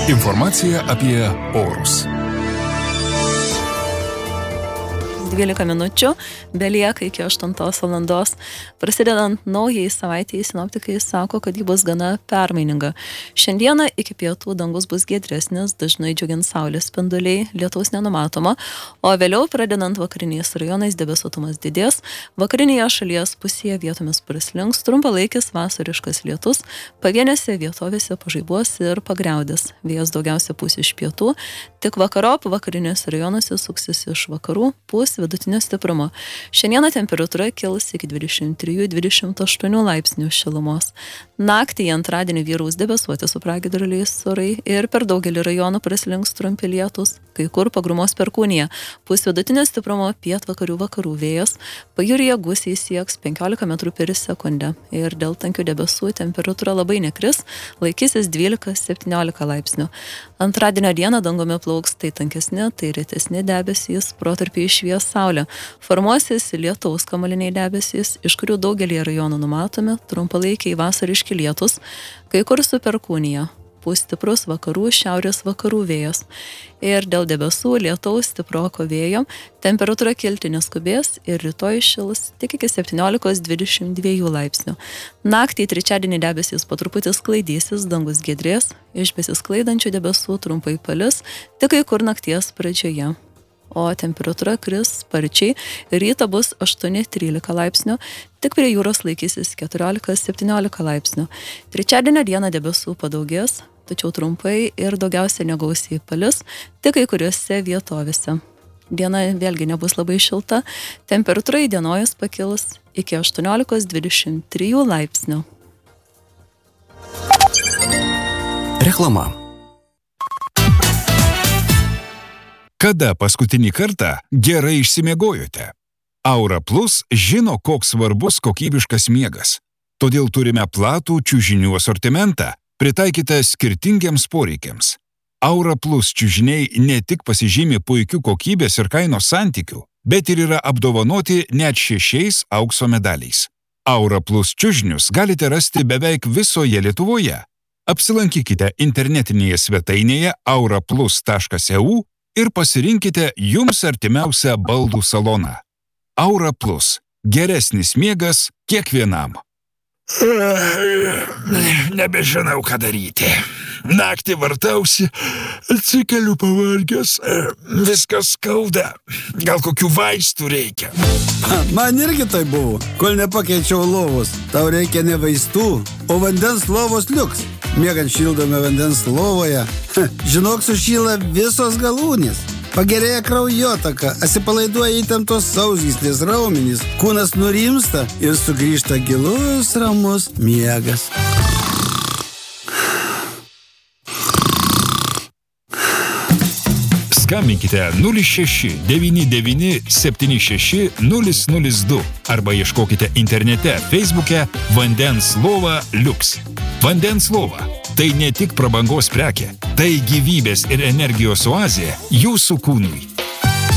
Informacija apie orus. 12 minučių, belieka iki 8 valandos. Prasidedant naujai savaitėjai, sinoptikai sako, kad ji bus gana permaininga. Šiandieną iki pietų dangus bus giedresnis, dažnai džiugins saulės spinduliai, lietaus nenumatoma, o vėliau pradedant vakariniais rajonais debesuotumas didės, vakarinėje šalies pusėje vietomis praslinks trumpalaikis vasariškas lietus, pavienėse vietovėse pažaibuos ir pagriaudės. Vėjas daugiausia pūs iš pietų, tik vakarop vakariniuose rajonuose suksis iš vakarų, pūs vidutinio stiprumo. Šiandieną temperatūra kils iki 23-28 laipsnių šilumos. Naktį į antradienį vyraus debesuoti su pragiedruliais orai ir per daugelį rajonų praslinks trumpi lietūs, kai kur pagrumos perkūnija. Pūs vidutinio stiprumo pietvakarių vakarų vėjas, pajūryje gūsiai sieks 15 metrų per sekundę ir dėl tankių debesų temperatūra labai nekris, laikysis 12-17 laipsnių. Antradienio dieną dangumi plauks tai tankesni, tai retesni debesys, protarpiai švies saulė. Formuosis lietaus kamuoliniai debesys, iš kurių daugelį rajonų numatomi trumpalaikiai vasariški lietus, kai kur su perkūnija. Pūs stiprus vakarų, šiaurės vakarų vėjas. Ir dėl debesų, lietaus, stiproko vėjo, temperatūra kilti neskubės ir rytoj šils tik iki 17-22 laipsnių. Naktį trečiadienį debesys po truputį sklaidysis, dangus giedrės, iš besisklaidančių debesų trumpai palis, tik kai kur nakties pradžioje. O temperatūra kris sparčiai, rytą bus 8-13 laipsnių, tik prie jūros laikysis 14-17 laipsnių. Trečiadienio dieną debesų padaugės, tačiau trumpai ir daugiausia negausiai palis, tik kai kuriuose vietovėse. Diena vėlgi nebus labai šilta, temperatūra įdienojus pakils iki 18-23 laipsnių. Reklama. Kada paskutinį kartą gerai išsimiegojote? Aura Plus žino, koks svarbus kokybiškas miegas. Todėl turime platų čiužinių asortimentą, pritaikytą skirtingiems poreikiams. Aura Plus čiužiniai ne tik pasižymi puikių kokybės ir kainos santykių, bet ir yra apdovanoti net 6 aukso medaliais. Aura Plus čiužinius galite rasti beveik visoje Lietuvoje. Apsilankykite internetinėje svetainėje auraplus.eu ir pasirinkite jums artimiausią baldų saloną. Aura Plus. Geresnis miegas kiekvienam. Nebežinau, ką daryti. Naktį vartausi, atsikeliu pavargęs, viskas skauda. Gal kokių vaistų reikia? Man irgi tai buvo, kol nepakeičiau lovos. Tau reikia ne vaistų, o vandens lovos liuks. Miegant šildome vandens lovoje, žinok, sušyla visos galūnės. Pagerėja kraujotaka, atsipalaiduoja įtemptos sausgyslės raumenys, kūnas nurimsta ir sugrįžta gilus ramus miegas. Skambinkite 06 99 76 002 arba ieškokite internete Facebook'e Vandens lova Liuks. Vandens lova – tai ne tik prabangos prekė, tai gyvybės ir energijos oazė jūsų kūnui.